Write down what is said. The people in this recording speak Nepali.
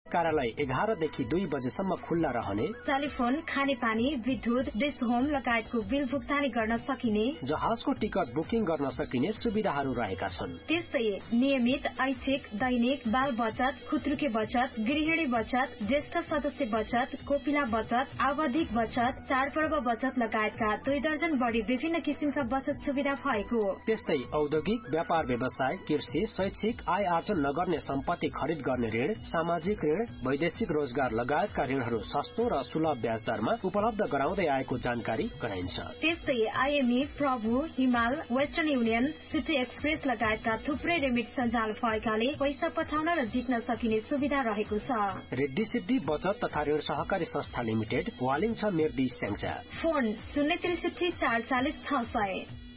कार्यालय 11 देखि 2 बजेसम्म खुल्ला रहने, टेलिफोन, खानेपानी, विद्युत, डिश होम लगायतको बिल भुक्तानी गर्न सकिने, जहाजको टिकट बुकिङ गर्न सकिने सुविधाहरू रहेका छन्। त्यस्तै नियमित, ऐच्छिक, दैनिक, बाल बचत, खुत्रुके बचत, गृहिणी बचत, ज्येष्ठ सदस्य बचत, कोपिला बचत, आवधिक बचत, चाडपर्व बचत लगायतका 2 दर्जन बढी विभिन्न किसिमका बचत सुविधा भएको। त्यस्तै औद्योगिक, व्यापार व्यवसाय, कृषि, शैक्षिक, आय आर्जन नगर्ने सम्पत्ति खरिद गर्ने ऋण, सामाजिक ऋण, वैदेशिक रोजगार लगायतका ऋणहरू सस्तो र सुलभ ब्याज दरमा उपलब्ध गराउँदै आएको जानकारी गराइन्छ। त्यस्तै आईएमई, प्रभु, हिमाल, वेस्टर्न युनियन, सिटी एक्सप्रेस लगायतका थुप्रै रेमिट सञ्जाल भएकाले पैसा पठाउन र जित्न सकिने सुविधा रहेको छ। रिद्धि सिद्धि बचत तथा ऋण सहकारी संस्था लिमिटेड, वालिङ 6 मेर्दी स्याङ्जा। फोन 063 440 600।